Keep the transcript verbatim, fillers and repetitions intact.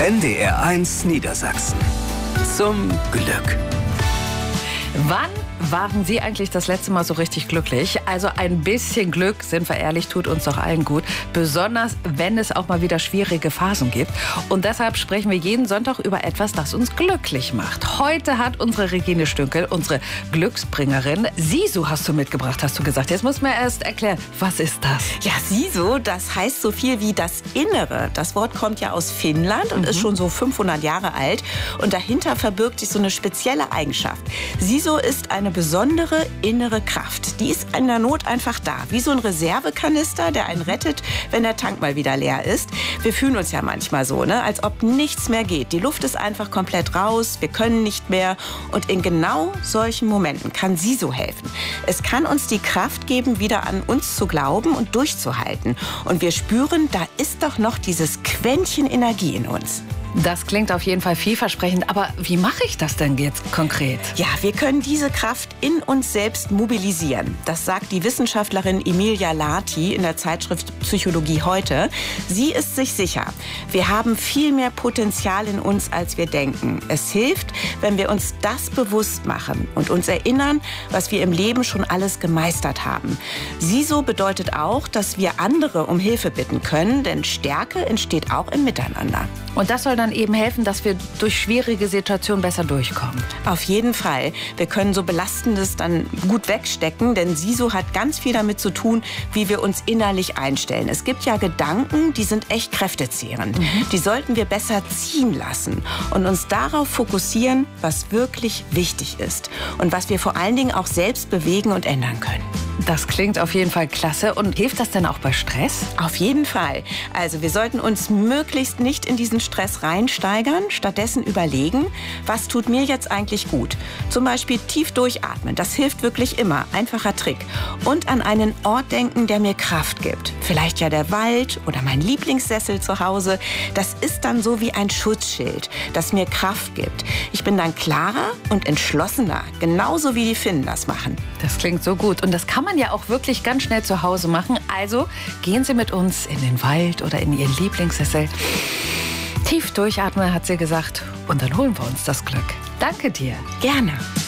N D R eins Niedersachsen. Zum Glück. Wann waren Sie eigentlich das letzte Mal so richtig glücklich? Also ein bisschen Glück, sind wir ehrlich, tut uns doch allen gut. Besonders, wenn es auch mal wieder schwierige Phasen gibt. Und deshalb sprechen wir jeden Sonntag über etwas, das uns glücklich macht. Heute hat unsere Regine Stünkel, unsere Glücksbringerin, Sisu hast du mitgebracht, hast du gesagt. Jetzt muss man erst erklären, was ist das? Ja, Sisu, das heißt so viel wie das Innere. Das Wort kommt ja aus Finnland und mhm. ist schon so fünfhundert Jahre alt. Und dahinter verbirgt sich so eine spezielle Eigenschaft. Sisu ist eine besondere innere Kraft. Die ist in der Not einfach da. Wie so ein Reservekanister, der einen rettet, wenn der Tank mal wieder leer ist. Wir fühlen uns ja manchmal so, ne? Als ob nichts mehr geht. Die Luft ist einfach komplett raus. Wir können nicht mehr. Und in genau solchen Momenten kann Sisu helfen. Es kann uns die Kraft geben, wieder an uns zu glauben und durchzuhalten. Und wir spüren, da ist doch noch dieses Quäntchen Energie in uns. Das klingt auf jeden Fall vielversprechend, aber wie mache ich das denn jetzt konkret? Ja, wir können diese Kraft in uns selbst mobilisieren. Das sagt die Wissenschaftlerin Emilia Lati in der Zeitschrift Psychologie heute. Sie ist sich sicher, wir haben viel mehr Potenzial in uns, als wir denken. Es hilft, wenn wir uns das bewusst machen und uns erinnern, was wir im Leben schon alles gemeistert haben. Sisu bedeutet auch, dass wir andere um Hilfe bitten können, denn Stärke entsteht auch im Miteinander. Und das soll dann eben helfen, dass wir durch schwierige Situationen besser durchkommen. Auf jeden Fall. Wir können so Belastendes dann gut wegstecken, denn Sisu hat ganz viel damit zu tun, wie wir uns innerlich einstellen. Es gibt ja Gedanken, die sind echt kräftezehrend. Mhm. Die sollten wir besser ziehen lassen und uns darauf fokussieren, was wirklich wichtig ist und was wir vor allen Dingen auch selbst bewegen und ändern können. Das klingt auf jeden Fall klasse. Und hilft das denn auch bei Stress? Auf jeden Fall. Also wir sollten uns möglichst nicht in diesen Stress reinsteigern, stattdessen überlegen, was tut mir jetzt eigentlich gut. Zum Beispiel tief durchatmen, das hilft wirklich immer. Einfacher Trick. Und an einen Ort denken, der mir Kraft gibt. Vielleicht ja der Wald oder mein Lieblingssessel zu Hause. Das ist dann so wie ein Schutzschild, das mir Kraft gibt. Ich bin dann klarer und entschlossener, genauso wie die Finnen das machen. Das klingt so gut. Und das kann man ja auch wirklich ganz schnell zu Hause machen. Also gehen Sie mit uns in den Wald oder in Ihren Lieblingssessel. Tief durchatmen, hat sie gesagt. Und dann holen wir uns das Glück. Danke dir. Gerne.